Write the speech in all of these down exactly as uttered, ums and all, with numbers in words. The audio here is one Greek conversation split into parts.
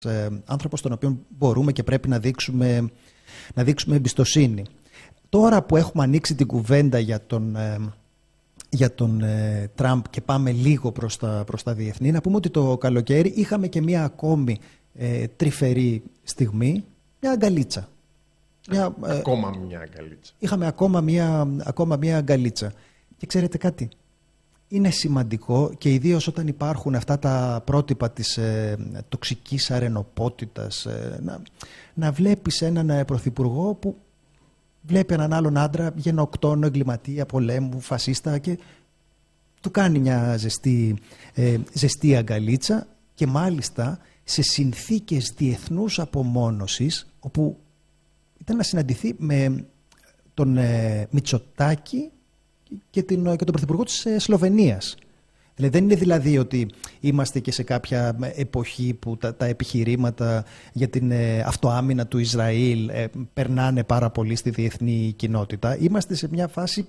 ε, άνθρωπος στον οποίο μπορούμε και πρέπει να δείξουμε, να δείξουμε εμπιστοσύνη. Τώρα που έχουμε ανοίξει την κουβέντα για τον, ε, για τον ε, Τραμπ και πάμε λίγο προς τα, προς τα διεθνή, να πούμε ότι το καλοκαίρι είχαμε και μία ακόμη ε, τρυφερή στιγμή, μια αγκαλίτσα. Μια, ε, ακόμα μια αγκαλίτσα. Είχαμε ακόμα μια, ακόμα μια αγκαλίτσα. Και ξέρετε κάτι, είναι σημαντικό και ιδίως όταν υπάρχουν αυτά τα πρότυπα της ε, τοξικής αρενοπότητας, ε, να, να βλέπεις έναν ε, πρωθυπουργό που βλέπει έναν άλλον άντρα γενοκτόνο, εγκληματία, πολέμου, φασίστα και του κάνει μια ζεστή, ε, ζεστή αγκαλίτσα και μάλιστα σε συνθήκες διεθνούς απομόνωσης, όπου ήταν να συναντηθεί με τον ε, Μητσοτάκη και, την, και τον πρωθυπουργό της ε, Σλοβενίας. Δηλαδή, δεν είναι δηλαδή ότι είμαστε και σε κάποια εποχή που τα, τα επιχειρήματα για την ε, αυτοάμυνα του Ισραήλ ε, περνάνε πάρα πολύ στη διεθνή κοινότητα. Είμαστε σε μια φάση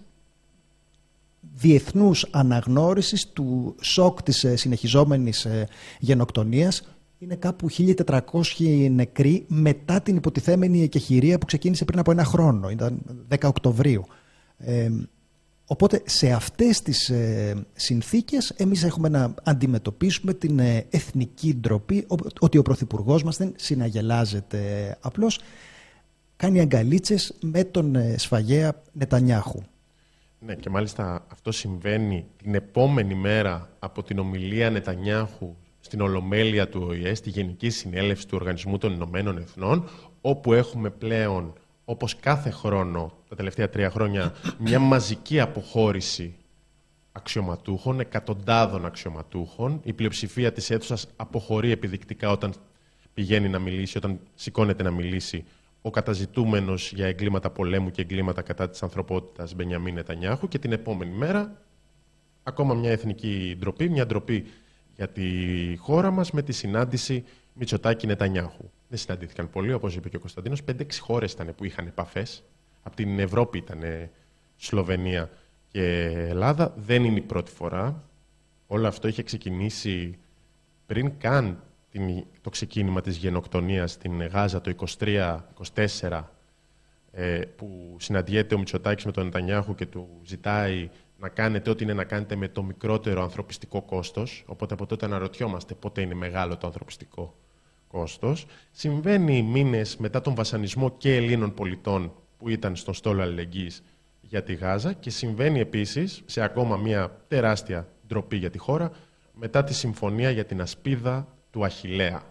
διεθνούς αναγνώρισης του σοκ της ε, συνεχιζόμενης ε, γενοκτονίας. Είναι κάπου χίλια τετρακόσιοι νεκροί μετά την υποτιθέμενη εκεχηρία που ξεκίνησε πριν από ένα χρόνο. Ήταν δέκα Οκτωβρίου. Ε, οπότε σε αυτές τις ε, συνθήκες εμείς έχουμε να αντιμετωπίσουμε την ε, εθνική ντροπή, ότι ο πρωθυπουργός μας δεν συναγελάζεται απλώς, κάνει αγκαλίτσες με τον ε, σφαγέα Νετανιάχου. Ναι, και μάλιστα αυτό συμβαίνει την επόμενη μέρα από την ομιλία Νετανιάχου στην Ολομέλεια του Ο Η Ε, στη Γενική Συνέλευση του Οργανισμού των Ηνωμένων Εθνών, όπου έχουμε πλέον, όπως κάθε χρόνο τα τελευταία τρία χρόνια, μια μαζική αποχώρηση αξιωματούχων, εκατοντάδων αξιωματούχων. Η πλειοψηφία της αίθουσας αποχωρεί επιδεικτικά όταν πηγαίνει να μιλήσει, όταν σηκώνεται να μιλήσει ο καταζητούμενος για εγκλήματα πολέμου και εγκλήματα κατά της ανθρωπότητας Μπενιαμίν Νετανιάχου, και την επόμενη μέρα ακόμα μια εθνική ντροπή, μια ντροπή για τη χώρα μας με τη συνάντηση Μητσοτάκη-Νετανιάχου. Δεν συναντήθηκαν πολλοί, όπως είπε και ο Κωνσταντίνος. πέντε έξι χώρες ήταν που είχαν επαφές. Από την Ευρώπη ήταν Σλοβενία και Ελλάδα. Δεν είναι η πρώτη φορά. Όλο αυτό είχε ξεκινήσει πριν καν την, το ξεκίνημα της γενοκτονίας στην Γάζα το είκοσι τρία είκοσι τέσσερα, ε, που συναντιέται ο Μητσοτάκης με τον Νετανιάχου και του ζητάει να κάνετε ό,τι είναι να κάνετε με το μικρότερο ανθρωπιστικό κόστος. Οπότε από τότε αναρωτιόμαστε πότε είναι μεγάλο το ανθρωπιστικό κόστος. Συμβαίνει μήνες μετά τον βασανισμό και Ελλήνων πολιτών που ήταν στον στόλο αλληλεγγύης για τη Γάζα, και συμβαίνει επίσης σε ακόμα μια τεράστια ντροπή για τη χώρα μετά τη συμφωνία για την ασπίδα του Αχιλλέα.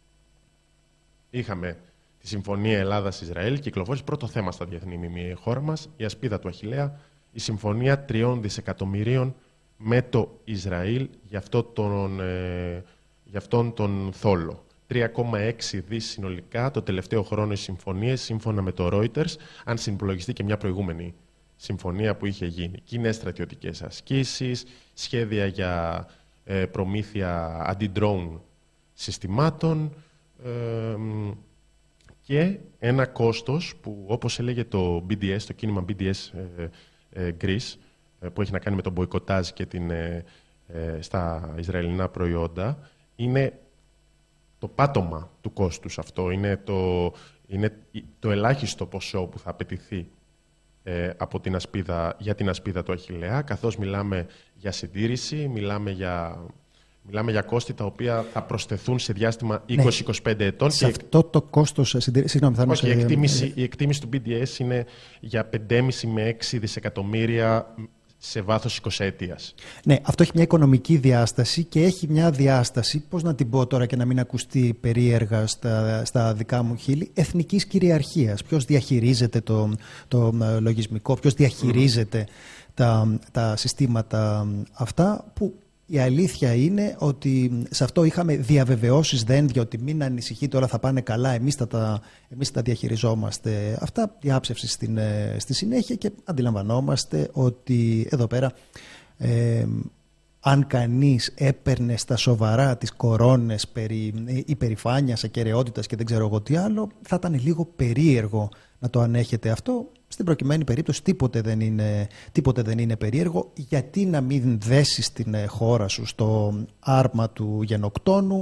Είχαμε τη συμφωνία Ελλάδας-Ισραήλ, κυκλοφόρησε πρώτο θέμα στα διεθνή μήμη η χώρα μας, η ασπίδα του Αχιλλέα, η συμφωνία τριών δισεκατομμυρίων με το Ισραήλ για, αυτό τον, ε, για αυτόν τον θόλο. τρία κόμμα έξι δις συνολικά το τελευταίο χρόνο οι συμφωνίες, σύμφωνα με το Reuters, αν συμπλογιστεί και μια προηγούμενη συμφωνία που είχε γίνει. Κοινές στρατιωτικές ασκήσεις, σχέδια για ε, προμήθεια αντι-drone συστημάτων ε, και ένα κόστος που, όπως έλεγε το μπι ντι ες, το κίνημα μπι ντι ες ε, ε, Greece, ε, που έχει να κάνει με τον μποϊκοτάζ και την, ε, ε, στα Ισραηλινά προϊόντα, είναι το πάτωμα του κόστους αυτό. Είναι το, είναι το ελάχιστο ποσό που θα απαιτηθεί ε, από την ασπίδα, για την ασπίδα του Αχιλλέα, καθώς μιλάμε για συντήρηση, μιλάμε για... Μιλάμε για κόστη τα οποία θα προσθεθούν σε διάστημα είκοσι με είκοσι πέντε ετών. Σε και... αυτό το κόστος συντήρησης... Όχι, η, εκτίμηση, η εκτίμηση του μπι ντι ες είναι για πέντε κόμμα πέντε με έξι δισεκατομμύρια σε βάθος εικοσαετίας. Ναι, αυτό έχει μια οικονομική διάσταση και έχει μια διάσταση, πώς να την πω τώρα και να μην ακουστεί περίεργα στα, στα δικά μου χείλη, εθνικής κυριαρχίας. Ποιος διαχειρίζεται το, το λογισμικό, ποιος διαχειρίζεται mm. τα, τα συστήματα αυτά, που... Η αλήθεια είναι ότι σε αυτό είχαμε διαβεβαιώσεις δένδια ότι μην ανησυχείτε, όλα θα πάνε καλά, εμείς θα τα, εμείς θα τα διαχειριζόμαστε. Αυτά διάψευση στην, στη συνέχεια, και αντιλαμβανόμαστε ότι εδώ πέρα ε, αν κανείς έπαιρνε στα σοβαρά τις κορώνες περί υπερηφάνειας, ακεραιότητας και δεν ξέρω εγώ τι άλλο, θα ήταν λίγο περίεργο να το ανέχετε αυτό. Στην προκειμένη περίπτωση τίποτε δεν είναι, τίποτε δεν είναι περίεργο. Γιατί να μην δέσεις την χώρα σου στο άρμα του γενοκτόνου,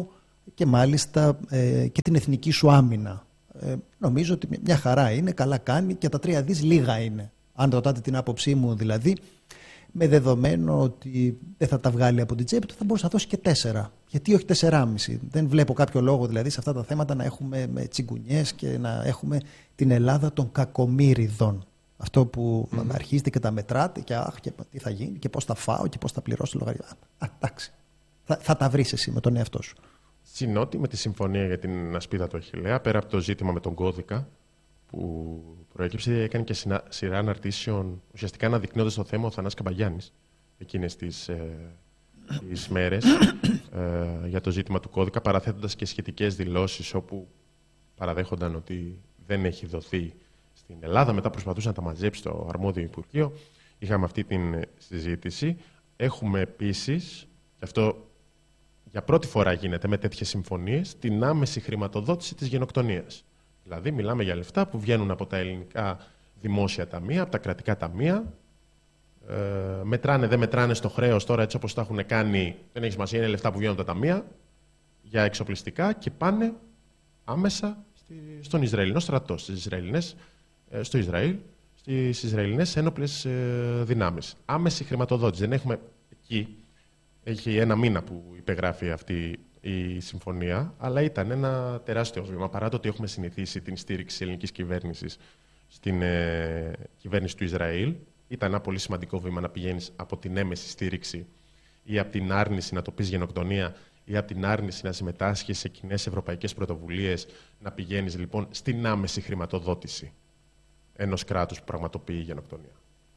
και μάλιστα ε, και την εθνική σου άμυνα. Ε, νομίζω ότι μια χαρά είναι, καλά κάνει και τα τρία δις λίγα είναι. Αν ρωτάτε την άποψή μου δηλαδή, με δεδομένο ότι δεν θα τα βγάλει από την τσέπη του, θα μπορούσε να δώσει και τέσσερα. Γιατί όχι τεσσεράμισι. Δεν βλέπω κάποιο λόγο δηλαδή σε αυτά τα θέματα να έχουμε τσιγκουνιές και να έχουμε την Ελλάδα των κακομοίριδων. Αυτό που mm. αρχίζετε και τα μετράτε και αχ, και τι θα γίνει και πώς θα φάω και πώς θα πληρώσω το λογαριασμό. Α, εντάξει. Θα, θα τα βρεις εσύ με τον εαυτό σου. Συνότι με τη συμφωνία για την ασπίδα του Αχιλλέα, πέρα από το ζήτημα με τον κώδικα που προέκυψε, έκανε και σειρά αναρτήσεων, ουσιαστικά αναδεικνύοντας το θέμα ο Θανάσης Καμπαγιάννης εκείνες τις, ε, τις μέρες ε, για το ζήτημα του κώδικα, παραθέτοντας και σχετικές δηλώσεις όπου παραδέχονταν ότι δεν έχει δοθεί στην Ελλάδα. Μετά προσπαθούσε να τα μαζέψει το αρμόδιο Υπουργείο. Είχαμε αυτή την συζήτηση. Έχουμε επίσης, και αυτό για πρώτη φορά γίνεται με τέτοιες συμφωνίες, την άμεση χρηματοδότηση της γενοκτονίας. Δηλαδή, μιλάμε για λεφτά που βγαίνουν από τα ελληνικά δημόσια ταμεία, από τα κρατικά ταμεία. Ε, μετράνε, δεν μετράνε στο χρέος τώρα, έτσι όπως τα έχουν κάνει. Δεν έχει σημασία, είναι λεφτά που βγαίνουν από τα ταμεία για εξοπλιστικά και πάνε άμεσα στη, στον Ισραηλινό στρατό, στις Ισραηλινές, ε, στο Ισραήλ, στις Ισραηλινές ένοπλες ε, δυνάμεις. Άμεση χρηματοδότηση. Δεν έχουμε εκεί. Έχει ένα μήνα που υπεγράφει αυτή η συμφωνία, αλλά ήταν ένα τεράστιο βήμα. Παρά το ότι έχουμε συνηθίσει την στήριξη της ελληνικής κυβέρνησης στην ε, κυβέρνηση του Ισραήλ, ήταν ένα πολύ σημαντικό βήμα να πηγαίνεις από την έμεση στήριξη ή από την άρνηση να το πεις γενοκτονία ή από την άρνηση να συμμετάσχεις σε κοινές ευρωπαϊκές πρωτοβουλίες, να πηγαίνεις λοιπόν στην άμεση χρηματοδότηση ενός κράτους που πραγματοποιεί γενοκτονία.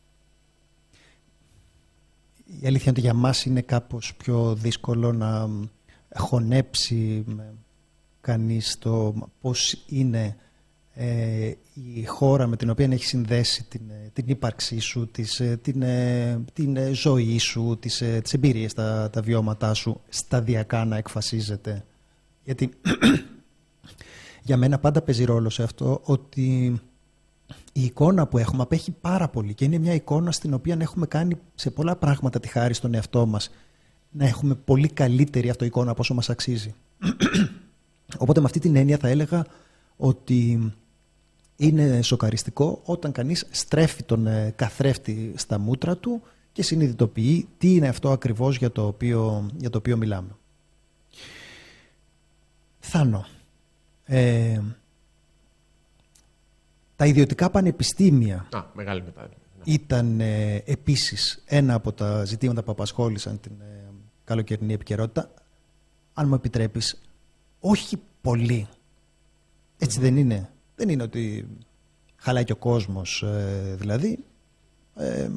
Η αλήθεια είναι ότι για μας είναι κάπως πιο δύσκολο να χωνέψει κανείς το πώς είναι ε, η χώρα με την οποία έχει συνδέσει την, την ύπαρξή σου, τις, την, την ζωή σου, τις, τις εμπειρίες, τα, τα βιώματά σου σταδιακά να εκφασίζεται. Γιατί για μένα πάντα παίζει ρόλο σε αυτό ότι η εικόνα που έχουμε απέχει πάρα πολύ και είναι μια εικόνα στην οποία έχουμε κάνει σε πολλά πράγματα τη χάρη στον εαυτό μας να έχουμε πολύ καλύτερη αυτοεικόνα από όσο μας αξίζει. Οπότε με αυτή την έννοια θα έλεγα ότι είναι σοκαριστικό όταν κανείς στρέφει τον καθρέφτη στα μούτρα του και συνειδητοποιεί τι είναι αυτό ακριβώς για το οποίο, για το οποίο μιλάμε. Θάνο, ε, τα ιδιωτικά πανεπιστήμια Α, μεγάλη μετά. ήταν ε, επίσης ένα από τα ζητήματα που απασχόλησαν την ε, καλοκαιρινή επικαιρότητα. Αν μου επιτρέπεις, όχι πολύ. Έτσι mm-hmm. δεν είναι. Δεν είναι ότι χαλάει και ο κόσμος, ε, δηλαδή. Ε,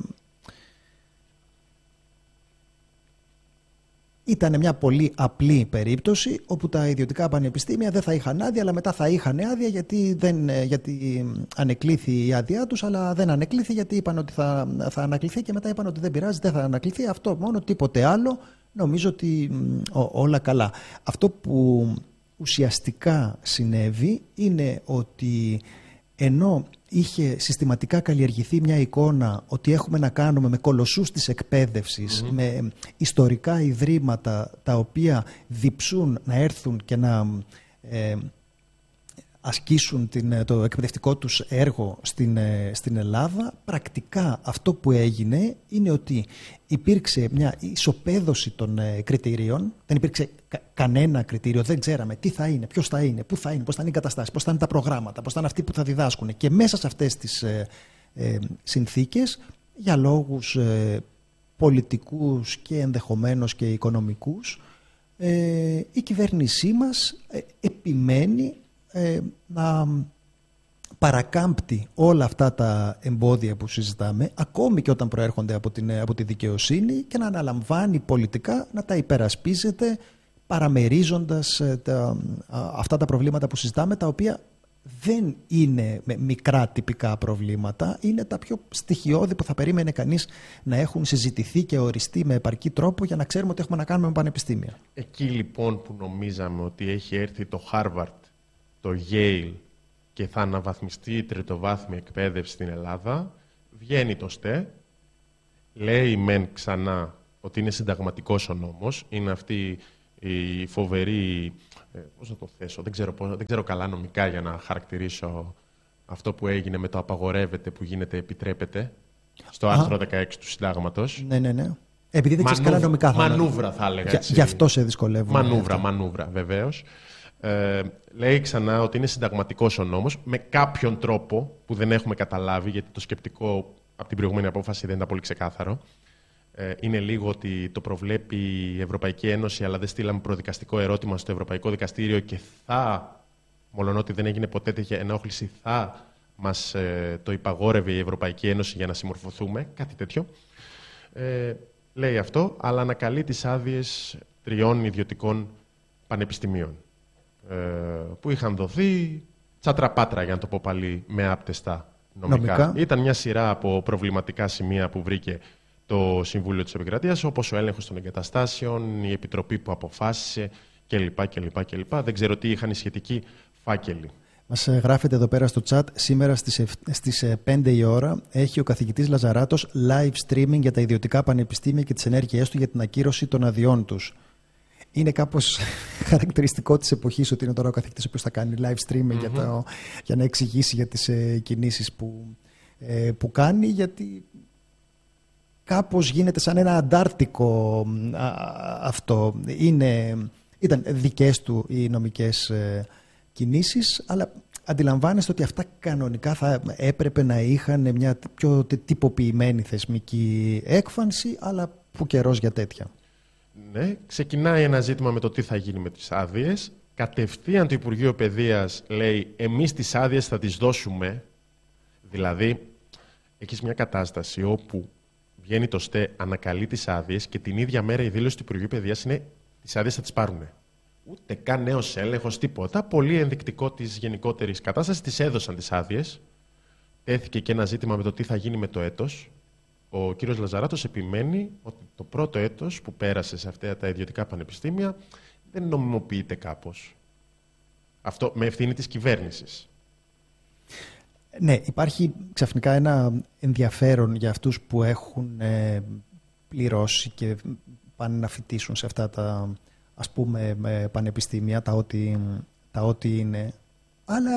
Ήταν μια πολύ απλή περίπτωση όπου τα ιδιωτικά πανεπιστήμια δεν θα είχαν άδεια, αλλά μετά θα είχαν άδεια γιατί, δεν, γιατί ανεκλήθη η άδειά τους, αλλά δεν ανεκλήθη γιατί είπαν ότι θα, θα ανακληθεί και μετά είπαν ότι δεν πειράζει, δεν θα ανακληθεί. Αυτό μόνο, τίποτε άλλο. Νομίζω ότι ό, όλα καλά. Αυτό που ουσιαστικά συνέβη είναι ότι ενώ είχε συστηματικά καλλιεργηθεί μια εικόνα ότι έχουμε να κάνουμε με κολοσσούς της εκπαίδευσης, mm-hmm. με ιστορικά ιδρύματα τα οποία διψούν να έρθουν και να ε, ασκήσουν την, το εκπαιδευτικό τους έργο στην, στην Ελλάδα, πρακτικά αυτό που έγινε είναι ότι υπήρξε μια ισοπαίδωση των ε, κριτηρίων, δεν υπήρξε κα, κανένα κριτήριο, δεν ξέραμε τι θα είναι, ποιος θα είναι, πού θα είναι, πώς θα είναι οι καταστάσεις, πώς θα είναι τα προγράμματα, πώς θα είναι αυτοί που θα διδάσκουν. Και μέσα σε αυτές τις ε, ε, συνθήκες, για λόγους ε, πολιτικούς και ενδεχομένως και οικονομικούς, ε, η κυβέρνησή μας ε, επιμένει Ε, να παρακάμπτει όλα αυτά τα εμπόδια που συζητάμε, ακόμη και όταν προέρχονται από, την, από τη δικαιοσύνη, και να αναλαμβάνει πολιτικά να τα υπερασπίζεται, παραμερίζοντας τα, αυτά τα προβλήματα που συζητάμε, τα οποία δεν είναι μικρά τυπικά προβλήματα, είναι τα πιο στοιχειώδη που θα περίμενε κανείς να έχουν συζητηθεί και οριστεί με επαρκή τρόπο για να ξέρουμε ότι έχουμε να κάνουμε με πανεπιστήμια. Εκεί λοιπόν που νομίζαμε ότι έχει έρθει το Χάρβαρτ, το Yale και θα αναβαθμιστεί η τριτοβάθμια εκπαίδευση στην Ελλάδα, βγαίνει το ΣΤΕ, λέει μεν ξανά ότι είναι συνταγματικός ο νόμος, είναι αυτή η φοβερή ε, πώς να το θέσω, δεν ξέρω, πώς, δεν ξέρω καλά νομικά για να χαρακτηρίσω αυτό που έγινε με το απαγορεύεται που γίνεται επιτρέπεται στο Α. άρθρο δεκαέξι του Συντάγματος. Ναι, ναι, ναι. Επειδή δεν ξέρεις καλά νομικά. Θα μανούβρα θα έλεγα έτσι. Γι' αυτό σε δυσκολεύω. Μανούβρα, μανούβρα βεβαίως. Ε, λέει ξανά ότι είναι συνταγματικός ο νόμος με κάποιον τρόπο που δεν έχουμε καταλάβει, γιατί το σκεπτικό από την προηγούμενη απόφαση δεν ήταν πολύ ξεκάθαρο. Ε, είναι λίγο ότι το προβλέπει η Ευρωπαϊκή Ένωση, αλλά δεν στείλαμε προδικαστικό ερώτημα στο Ευρωπαϊκό Δικαστήριο και θα, μολονότι δεν έγινε ποτέ τέτοια ενόχληση, θα μας ε, το υπαγόρευε η Ευρωπαϊκή Ένωση για να συμμορφωθούμε, κάτι τέτοιο. Ε, λέει αυτό, αλλά ανακαλεί τις άδειες τριών ιδιωτικών πανεπιστημίων ε, που είχαν δοθεί τσατραπάτρα, για να το πω πάλι με άπτεστα νομικά. νομικά. Ήταν μια σειρά από προβληματικά σημεία που βρήκε το Συμβούλιο της Επικρατείας, όπως ο έλεγχος των εγκαταστάσεων, η Επιτροπή που αποφάσισε κλπ. κλπ, κλπ. Δεν ξέρω τι είχαν οι σχετικοί φάκελοι. Μας γράφετε εδώ πέρα στο chat, σήμερα στις, στις πέντε η ώρα έχει ο καθηγητής Λαζαράτος live streaming για τα ιδιωτικά πανεπιστήμια και τις ενέργειές του για την ακύρωση των αδειών τους. Είναι κάπως χαρακτηριστικό της εποχής ότι είναι τώρα ο καθηγητής ο οποίος θα κάνει live streaming mm-hmm. για, το, για να εξηγήσει για τις ε, κινήσεις που, ε, που κάνει, γιατί κάπως γίνεται σαν ένα αντάρτικο α, αυτό. Είναι, ήταν δικές του οι νομικές ε, κινήσεις, αλλά αντιλαμβάνεστε ότι αυτά κανονικά θα έπρεπε να είχαν μια πιο τυποποιημένη θεσμική έκφανση, αλλά που καιρός για τέτοια. Ναι, ξεκινάει ένα ζήτημα με το τι θα γίνει με τις άδειες. Κατευθείαν το Υπουργείο Παιδείας λέει εμείς τις άδειες θα τις δώσουμε. Δηλαδή, έχεις μια κατάσταση όπου βγαίνει το ΣΤΕ, ανακαλεί τις άδειες και την ίδια μέρα η δήλωση του Υπουργείου Παιδείας είναι τις άδειες θα τις πάρουν. Ούτε καν νέος έλεγχος, τίποτα. Πολύ ενδεικτικό της γενικότερης κατάστασης. Τις έδωσαν τις άδειες. Τέθηκε και ένα ζήτημα με το τι θα γίνει με το έτος. Ο κύριος Λαζαράτος επιμένει ότι το πρώτο έτος που πέρασε σε αυτά τα ιδιωτικά πανεπιστήμια δεν νομιμοποιείται κάπως. Αυτό με ευθύνη της κυβέρνησης. Ναι, υπάρχει ξαφνικά ένα ενδιαφέρον για αυτούς που έχουν ε, πληρώσει και πάνε να φοιτήσουν σε αυτά τα, ας πούμε, πανεπιστήμια, τα ό,τι, τα ό,τι είναι. Αλλά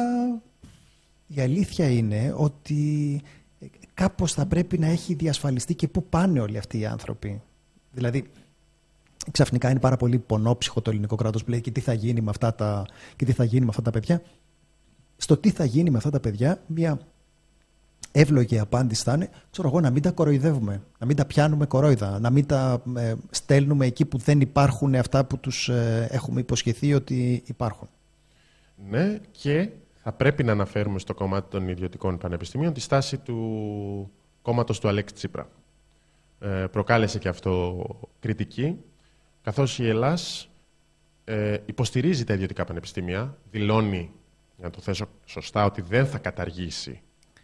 η αλήθεια είναι ότι κάπως θα πρέπει να έχει διασφαλιστεί και πού πάνε όλοι αυτοί οι άνθρωποι. Δηλαδή, ξαφνικά είναι πάρα πολύ πονόψυχο το ελληνικό κράτος που λέει και τι θα γίνει με αυτά τα, και τι θα γίνει με αυτά τα παιδιά. Στο τι θα γίνει με αυτά τα παιδιά, μια εύλογη απάντηση θα είναι, ξέρω εγώ, να μην τα κοροϊδεύουμε, να μην τα πιάνουμε κορόιδα, να μην τα ε, στέλνουμε εκεί που δεν υπάρχουν αυτά που τους ε, έχουμε υποσχεθεί ότι υπάρχουν. Ναι, και θα πρέπει να αναφέρουμε στο κομμάτι των ιδιωτικών πανεπιστημίων τη στάση του κόμματος του Αλέξη Τσίπρα. Ε, προκάλεσε και αυτό κριτική, καθώς η Ελλάς ε, υποστηρίζει τα ιδιωτικά πανεπιστήμια, δηλώνει, για να το θέσω σωστά, ότι δεν θα καταργήσει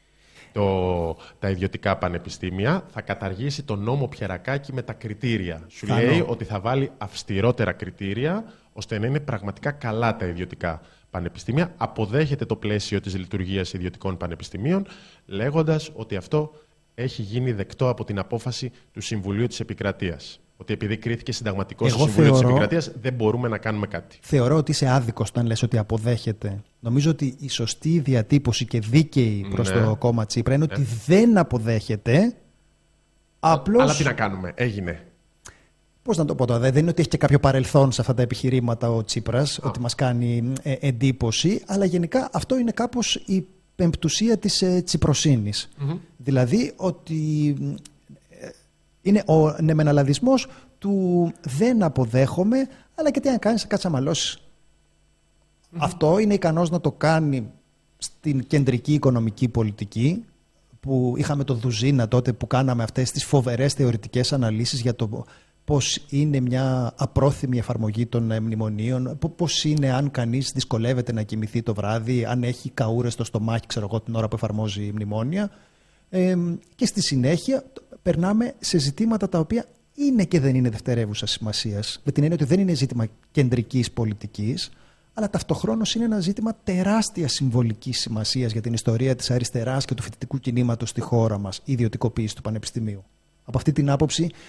το, τα ιδιωτικά πανεπιστήμια, θα καταργήσει τον νόμο Πιερακάκη με τα κριτήρια. Σου θα λέει νο. ότι θα βάλει αυστηρότερα κριτήρια, ώστε να είναι πραγματικά καλά τα ιδιωτικά πανεπιστήμια. Αποδέχεται το πλαίσιο της λειτουργίας ιδιωτικών πανεπιστημίων, λέγοντας ότι αυτό έχει γίνει δεκτό από την απόφαση του Συμβουλίου της Επικρατείας. Ότι επειδή κρίθηκε συνταγματικό στο Συμβούλιο της Επικρατείας, δεν μπορούμε να κάνουμε κάτι. Θεωρώ ότι είσαι άδικος όταν λες ότι αποδέχεται. Νομίζω ότι η σωστή διατύπωση και δίκαιη προς ναι. το κόμμα Τσίπρα είναι ναι. ότι δεν αποδέχεται. Απλώς... Αλλά τι να κάνουμε, έγινε. Πώς να το πω τώρα, δεν είναι ότι έχει και κάποιο παρελθόν σε αυτά τα επιχειρήματα ο Τσίπρας, Α. ότι μας κάνει ε, εντύπωση, αλλά γενικά αυτό είναι κάπως η πεμπτουσία της ε, τσιπροσύνης. Mm-hmm. Δηλαδή ότι ε, είναι ο νεμεναλαδισμός του δεν αποδέχομαι, αλλά και τι να κάνεις, θα κάτσεις να μαλώσεις. Mm-hmm. Αυτό είναι ικανός να το κάνει στην κεντρική οικονομική πολιτική, που είχαμε το Δουζίνα τότε που κάναμε αυτές τις φοβερές θεωρητικές αναλύσεις για το πώς είναι μια απρόθυμη εφαρμογή των μνημονίων, πώς είναι αν κανείς δυσκολεύεται να κοιμηθεί το βράδυ, αν έχει καούρες στο στομάχι, ξέρω εγώ, την ώρα που εφαρμόζει η μνημόνια. Ε, και στη συνέχεια περνάμε σε ζητήματα τα οποία είναι και δεν είναι δευτερεύουσα σημασίας. Με την έννοια ότι δεν είναι ζήτημα κεντρικής πολιτικής, αλλά ταυτοχρόνως είναι ένα ζήτημα τεράστιας συμβολικής σημασίας για την ιστορία της αριστεράς και του φοιτητικού κινήματος στη χώρα μας, η ιδιωτικοποίηση του πανεπιστημίου. Από αυτή την άποψη,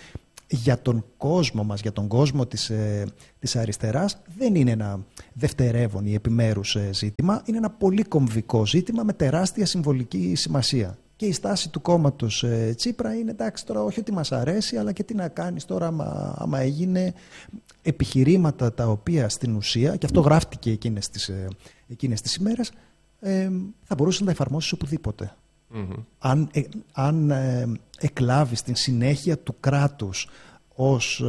για τον κόσμο μας, για τον κόσμο της, ε, της αριστεράς, δεν είναι ένα δευτερεύον ή επιμέρους ε, ζήτημα, είναι ένα πολύ κομβικό ζήτημα με τεράστια συμβολική σημασία. Και η στάση του κόμματος ε, Τσίπρα είναι, εντάξει, τώρα όχι ότι μας αρέσει, αλλά και τι να κάνεις τώρα άμα, άμα έγινε, επιχειρήματα τα οποία στην ουσία, και αυτό γράφτηκε εκείνες τις, ε, εκείνες τις ημέρες, ε, θα μπορούσε να τα εφαρμόσεις οπουδήποτε. Mm-hmm. Αν, ε, αν ε, εκλάβεις την συνέχεια του κράτους ως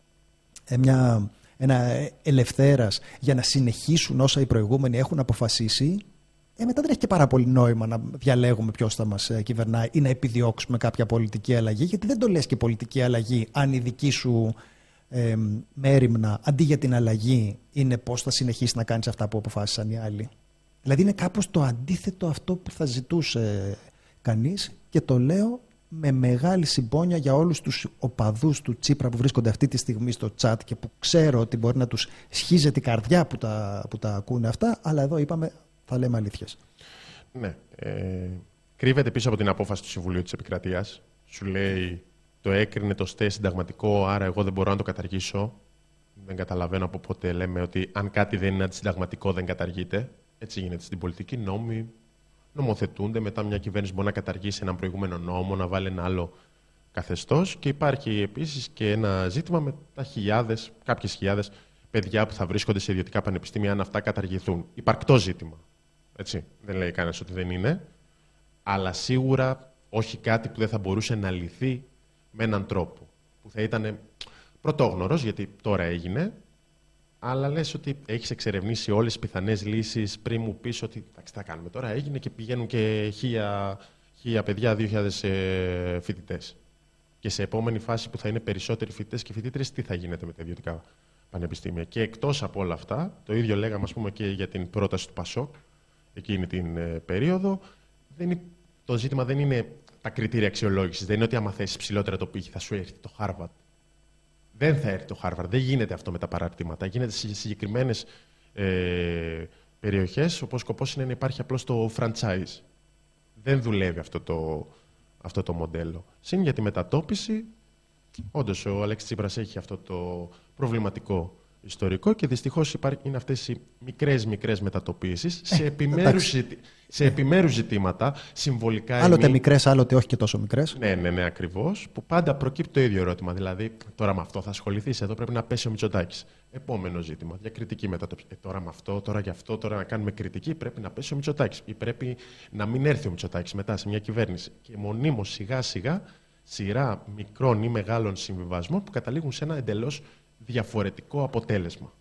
ε, μια, ένα ελευθέρας για να συνεχίσουν όσα οι προηγούμενοι έχουν αποφασίσει, ε, μετά δεν έχει και πάρα πολύ νόημα να διαλέγουμε ποιος θα μας ε, κυβερνάει ή να επιδιώξουμε κάποια πολιτική αλλαγή, γιατί δεν το λες και πολιτική αλλαγή αν η δική σου ε, μέριμνα αντί για την αλλαγή είναι πώς θα συνεχίσει να κάνεις αυτά που αποφάσισαν οι άλλοι. Δηλαδή είναι κάπως το αντίθετο αυτό που θα ζητούσε κανείς, και το λέω με μεγάλη συμπόνια για όλους τους οπαδούς του Τσίπρα που βρίσκονται αυτή τη στιγμή στο chat και που ξέρω ότι μπορεί να τους σχίζεται η καρδιά που τα, που τα ακούνε αυτά, αλλά εδώ είπαμε θα λέμε αλήθειες. Ναι. Ε, κρύβεται πίσω από την απόφαση του Συμβουλίου της Επικρατείας. Σου λέει το έκρινε το ΣΤΕ συνταγματικό, άρα εγώ δεν μπορώ να το καταργήσω. Δεν καταλαβαίνω από πότε λέμε ότι αν κάτι δεν είναι αντισυνταγματικό δεν καταργείται. Έτσι γίνεται στην πολιτική. Νόμοι νομοθετούνται, μετά μια κυβέρνηση μπορεί να καταργήσει έναν προηγούμενο νόμο, να βάλει ένα άλλο καθεστώς. Και υπάρχει επίσης και ένα ζήτημα με τα χιλιάδες, κάποιες χιλιάδες παιδιά που θα βρίσκονται σε ιδιωτικά πανεπιστήμια, αν αυτά καταργηθούν. Υπαρκτό ζήτημα. Έτσι. Δεν λέει κανένας ότι δεν είναι. Αλλά σίγουρα όχι κάτι που δεν θα μπορούσε να λυθεί με έναν τρόπο. Που θα ήταν πρωτόγνωρος, γιατί τώρα έγινε. Αλλά λες ότι έχεις εξερευνήσει όλες τις πιθανές λύσεις πριν μου πεις ότι εντάξει, θα κάνουμε τώρα. Έγινε και πηγαίνουν και χίλια, χίλια παιδιά, δύο χιλιάδες ε, φοιτητές. Και σε επόμενη φάση που θα είναι περισσότεροι φοιτητές και φοιτήτρες, τι θα γίνεται με τα ιδιωτικά πανεπιστήμια. Και εκτός από όλα αυτά, το ίδιο λέγαμε ας πούμε, και για την πρόταση του Πασόκ εκείνη την ε, περίοδο, δεν είναι, το ζήτημα δεν είναι τα κριτήρια αξιολόγησης. Δεν είναι ότι άμα θέσεις ψηλότερα το πύχη θα σου έρθει το Χάρβαρντ. Δεν θα έρθει το Χάρβαρντ. Δεν γίνεται αυτό με τα παράρτηματα. Γίνεται σε συγκεκριμένες ε, περιοχές, όπου ο σκοπός είναι να υπάρχει απλώς το franchise. Δεν δουλεύει αυτό το, αυτό το μοντέλο. Συν για τη μετατόπιση, όντως ο Αλέξης Τσίπρας έχει αυτό το προβληματικό ιστορικό και δυστυχώς είναι αυτές οι μικρές μικρές μετατοπίσεις σε, επιμέρους, ζητη... σε επιμέρους ζητήματα, συμβολικά... Άλλοτε εμεί... μικρές, άλλοτε όχι και τόσο μικρές. Ναι, ναι, ναι, ακριβώς. Που πάντα προκύπτει το ίδιο ερώτημα. Δηλαδή, τώρα με αυτό θα ασχοληθείς, εδώ πρέπει να πέσει ο Μητσοτάκης. Επόμενο ζήτημα, διακριτική μετατόπιση. Ε, τώρα με αυτό, τώρα γι' αυτό, τώρα να κάνουμε κριτική, πρέπει να πέσει ο Μητσοτάκης. Ή πρέπει να μην έρθει ο Μητσοτάκης μετά σε μια κυβέρνηση. Και μονίμως σιγά σιγά σειρά μικρών ή μεγάλων συμβιβασμών που καταλήγουν σε ένα εντελώς διαφορετικό αποτέλεσμα.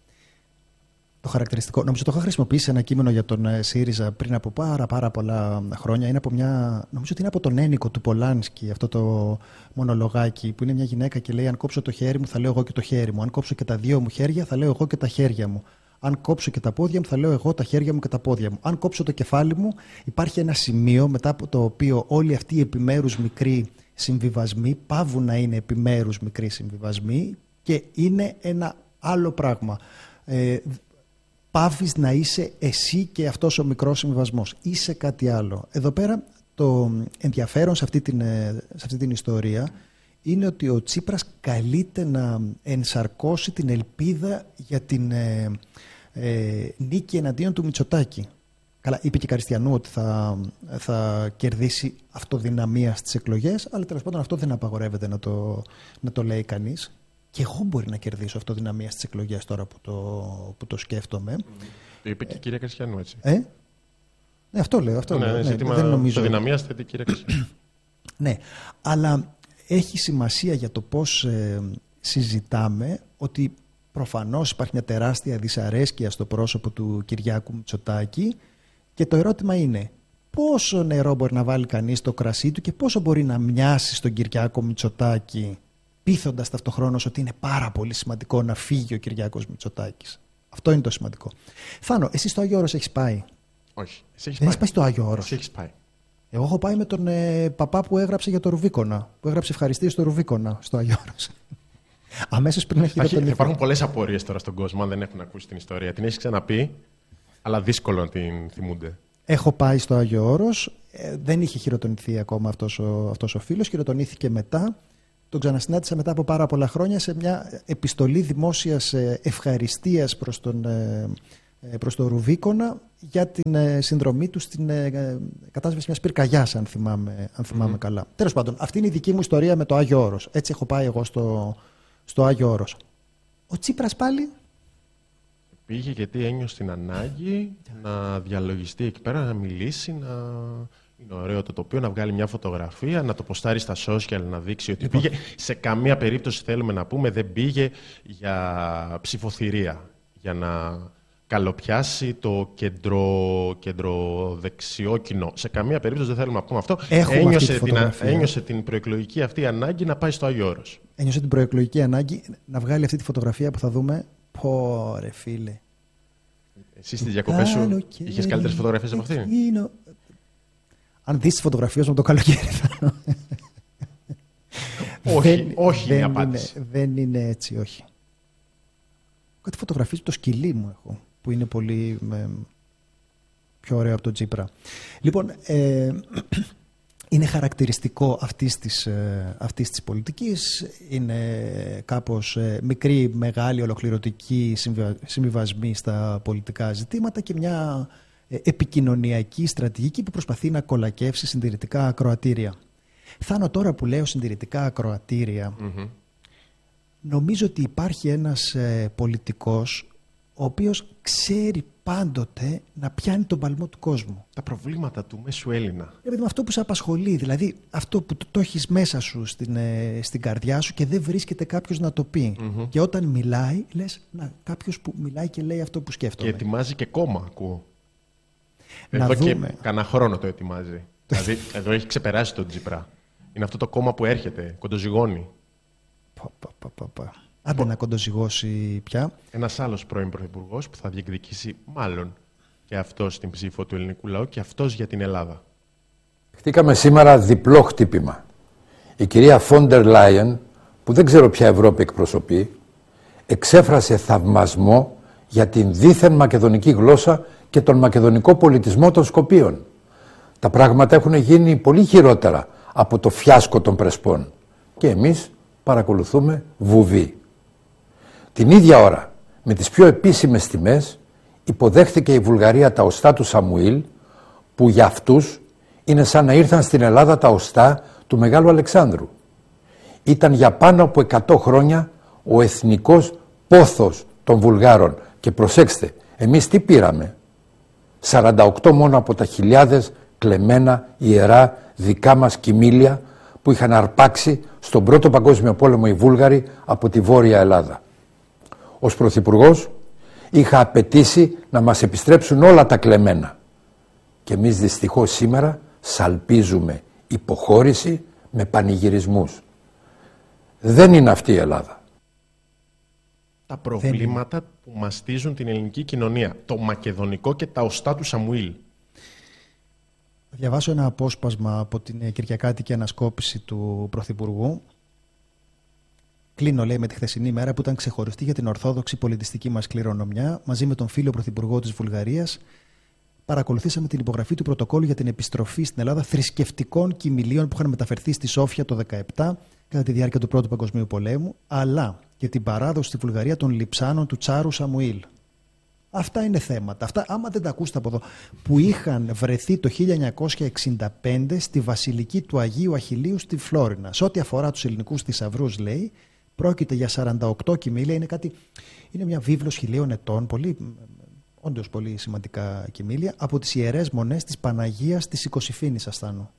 Το χαρακτηριστικό, νομίζω το είχα χρησιμοποιήσει σε ένα κείμενο για τον ΣΥΡΙΖΑ πριν από πάρα, πάρα πολλά χρόνια. Είναι από μια, νομίζω ότι είναι από τον Ένικο του Πολάνσκι, αυτό το μονολογάκι, που είναι μια γυναίκα και λέει: αν κόψω το χέρι μου, θα λέω εγώ και το χέρι μου. Αν κόψω και τα δύο μου χέρια, θα λέω εγώ και τα χέρια μου. Αν κόψω και τα πόδια μου, θα λέω εγώ τα χέρια μου και τα πόδια μου. Αν κόψω το κεφάλι μου, υπάρχει ένα σημείο μετά από το οποίο όλοι αυτοί οι επιμέρους μικροί συμβιβασμοί πάβουν να είναι επιμέρους μικροί συμβιβασμοί και είναι ένα άλλο πράγμα. Ε, πάβεις να είσαι εσύ και αυτός ο μικρός συμβιβασμός. Είσαι κάτι άλλο. Εδώ πέρα το ενδιαφέρον σε αυτή την, σε αυτή την ιστορία είναι ότι ο Τσίπρας καλείται να ενσαρκώσει την ελπίδα για την ε, ε, νίκη εναντίον του Μητσοτάκη. Καλά, είπε και Καριστιανού ότι θα, θα κερδίσει αυτοδυναμία στις εκλογές, αλλά τέλος πάντων αυτό δεν απαγορεύεται να το, να το λέει κανείς. Και εγώ μπορεί να κερδίσω αυτοδυναμία στις εκλογές τώρα που το, που το σκέφτομαι. Το είπε και η κυρία Καριστιανού, έτσι. Ε? Ναι, αυτό λέω. Αυτό ναι, λέω. Ναι, ναι, ζήτημα δεν νομίζω... αυτοδυναμίας θέτει η κυρία Καριστιανού. Ναι, αλλά έχει σημασία για το πώς ε, συζητάμε ότι προφανώς υπάρχει μια τεράστια δυσαρέσκεια στο πρόσωπο του Κυριάκου Μητσοτάκη και το ερώτημα είναι πόσο νερό μπορεί να βάλει κανείς στο κρασί του και πόσο μπορεί να μοιάσει στον Κυριάκο Μητσοτάκη, πείθοντας ταυτοχρόνως ότι είναι πάρα πολύ σημαντικό να φύγει ο Κυριάκος Μητσοτάκης. Αυτό είναι το σημαντικό. Θάνο, εσύ στο Άγιο Όρος έχεις πάει? Όχι. Εσύ έχεις Δεν πάει. έχεις πάει στο Άγιο Όρος? Εσύ έχεις πάει. Εγώ έχω πάει με τον ε, παπά που έγραψε για το Ρουβίκονα. Που έγραψε ευχαριστίες στο Ρουβίκονα, στο Άγιο Όρος. Αμέσως πριν να χειροτονηθεί. Υπάρχουν πολλές απορίες τώρα στον κόσμο, αν δεν έχουν ακούσει την ιστορία. Την έχεις ξαναπεί, αλλά δύσκολο να την θυμούνται. Έχω πάει στο Άγιο Όρος. Ε, δεν είχε χειροτονηθεί ακόμα αυτός ο, αυτός ο φίλος. Χειροτονήθηκε μετά. τον ξανασυνάντησα μετά από πάρα πολλά χρόνια σε μια επιστολή δημόσιας ευχαριστίας προς τον, προς τον Ρουβίκονα για την συνδρομή του στην κατάσβεση μιας πυρκαγιάς, αν θυμάμαι, αν θυμάμαι mm. καλά. Τέλος πάντων, αυτή είναι η δική μου ιστορία με το Άγιο Όρος. Έτσι έχω πάει εγώ στο, στο Άγιο Όρος. Ο Τσίπρας πάλι... Πήγε γιατί ένιωσε την ανάγκη να διαλογιστεί εκεί πέρα, να μιλήσει, να... Είναι ωραίο το τοπίο, να βγάλει μια φωτογραφία, να το ποστάρει στα social, να δείξει ότι λοιπόν πήγε. Σε καμία περίπτωση θέλουμε να πούμε δεν πήγε για ψηφοθυρία, για να καλοπιάσει το κεντρο, κεντροδεξιό κοινό. Σε καμία περίπτωση δεν θέλουμε να πούμε αυτό. Ένιωσε την, ένιωσε την προεκλογική αυτή ανάγκη να πάει στο Άγιο Όρος. Ένιωσε την προεκλογική ανάγκη να βγάλει αυτή τη φωτογραφία που θα δούμε. Πω ρε φίλε. Εσύ στις διακοπές σου είχες καλύτερες φωτογραφίες από αυτήν? Αν δεις τις φωτογραφίες μου το καλοκαίρι θα... όχι, δεν, όχι δεν η απάντηση. Είναι, δεν είναι έτσι, όχι. Κάτι φωτογραφίες το σκυλί μου έχω, που είναι πολύ με, πιο ωραίο από τον Τσίπρα. Λοιπόν, ε, είναι χαρακτηριστικό αυτής της, ε, αυτής της πολιτικής. Είναι κάπως ε, μικρή, μεγάλη, ολοκληρωτική συμβιβασμή στα πολιτικά ζητήματα και μια... επικοινωνιακή στρατηγική που προσπαθεί να κολακεύσει συντηρητικά ακροατήρια. Θάνο, τώρα που λέω συντηρητικά ακροατήρια, mm-hmm. νομίζω ότι υπάρχει ένας ε, πολιτικός ο οποίος ξέρει πάντοτε να πιάνει τον παλμό του κόσμου. Τα προβλήματα του μέσου Έλληνα. Δηλαδή, αυτό που σε απασχολεί, δηλαδή αυτό που το, το έχεις μέσα σου στην, ε, στην καρδιά σου και δεν βρίσκεται κάποιος να το πει. Mm-hmm. Και όταν μιλάει, λες, να, κάποιος που μιλάει και λέει αυτό που σκέφτομαι. Και ετοιμάζει και κόμμα, ακούω. Να εδώ δούμε. Και κανένα χρόνο το ετοιμάζει. Δηλαδή, εδώ έχει ξεπεράσει τον Τσίπρα. Είναι αυτό το κόμμα που έρχεται, κοντοζυγώνει. Πα, πα, πα, πα, πα. Άντε να κοντοζυγώσει πια. Ένας άλλος πρώην πρωθυπουργός που θα διεκδικήσει μάλλον και αυτός την ψήφο του ελληνικού λαού και αυτός για την Ελλάδα. Χτήκαμε σήμερα διπλό χτύπημα. Η κυρία Φόντερ Λάιεν, που δεν ξέρω ποια Ευρώπη εκπροσωπεί, εξέφρασε θαυμασμό για την δίθεν μακεδονική γλώσσα και τον μακεδονικό πολιτισμό των Σκοπίων. Τα πράγματα έχουν γίνει πολύ χειρότερα από το φιάσκο των Πρεσπών και εμείς παρακολουθούμε βουβή. Την ίδια ώρα, με τις πιο επίσημες τιμές, υποδέχθηκε η Βουλγαρία τα οστά του Σαμουήλ, που για αυτούς είναι σαν να ήρθαν στην Ελλάδα τα οστά του Μεγάλου Αλεξάνδρου. Ήταν για πάνω από εκατό χρόνια ο εθνικός πόθος των Βουλγάρων και προσέξτε, εμείς τι πήραμε? σαράντα οκτώ μόνο από τα χιλιάδες κλεμμένα ιερά δικά μας κοιμήλια που είχαν αρπάξει στον Πρώτο Παγκόσμιο Πόλεμο οι Βούλγαροι από τη Βόρεια Ελλάδα. Ως Πρωθυπουργός είχα απαιτήσει να μας επιστρέψουν όλα τα κλεμμένα και εμείς δυστυχώς σήμερα σαλπίζουμε υποχώρηση με πανηγυρισμούς. Δεν είναι αυτή η Ελλάδα. Τα προβλήματα που μαστίζουν την ελληνική κοινωνία. Το μακεδονικό και τα οστά του Σαμουήλ. Θα διαβάσω ένα απόσπασμα από την κυριακάτικη ανασκόπηση του Πρωθυπουργού. Κλείνω, λέει, με τη χθεσινή μέρα που ήταν ξεχωριστή για την ορθόδοξη πολιτιστική μας κληρονομιά. Μαζί με τον φίλο Πρωθυπουργό της Βουλγαρίας, παρακολουθήσαμε την υπογραφή του πρωτοκόλλου για την επιστροφή στην Ελλάδα θρησκευτικών κοιμηλίων που είχαν μεταφερθεί στη Σόφια το χίλια εννιακόσια δεκαεπτά κατά τη διάρκεια του Πρώτου Παγκοσμίου Πολέμου, αλλά και την παράδοση στη Βουλγαρία των λειψάνων του Τσάρου Σαμουήλ. Αυτά είναι θέματα. Αυτά, άμα δεν τα ακούσετε από εδώ, που είχαν βρεθεί το χίλια εννιακόσια εξήντα πέντε στη Βασιλική του Αγίου Αχιλλείου στη Φλόρινα. Σε ό,τι αφορά τους ελληνικούς θησαυρούς, λέει, πρόκειται για σαράντα οκτώ κοιμήλια. Είναι, κάτι, είναι μια βίβλος χιλίων ετών, πολύ, όντως πολύ σημαντικά κοιμήλια, από τις ιερές μονές της Παναγίας της Οικοσυφήνης, Ασθάνου.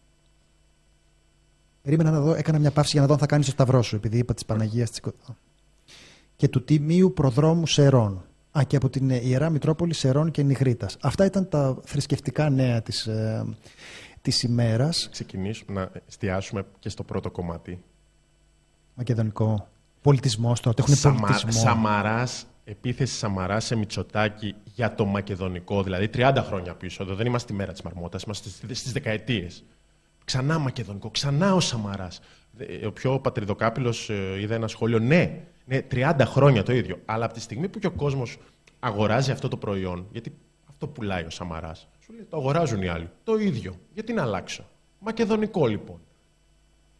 Περίμενα να δω, έκανα μια παύση για να δω αν θα κάνεις το σταυρό σου, επειδή είπα της Παναγίας της Οικοσυφήνης. Και του Τιμίου Προδρόμου Σερών. Α, και από την Ιερά Μητρόπολη Σερών και Νιγρίτας. Αυτά ήταν τα θρησκευτικά νέα της, ε, της ημέρας. Ξεκινήσουμε να εστιάσουμε και στο πρώτο κομμάτι. Μακεδονικό. Πολιτισμός τώρα. Έχουν Σαμα, πολιτισμό. Σαμαράς, επίθεση Σαμαρά σε Μητσοτάκη για το μακεδονικό. Δηλαδή τριάντα χρόνια πίσω. Εδώ δεν είμαστε στη μέρα της Μαρμότας, είμαστε στις δεκαετίες. Ξανά μακεδονικό, ξανά ο Σαμαράς. Ο πιο πατριδοκάπηλος είδε ένα σχόλιο. Ναι, ναι, τριάντα χρόνια το ίδιο. Αλλά από τη στιγμή που και ο κόσμος αγοράζει αυτό το προϊόν, γιατί αυτό πουλάει ο Σαμαράς, σου λέει το αγοράζουν οι άλλοι. Το ίδιο. Γιατί να αλλάξω? Μακεδονικό λοιπόν.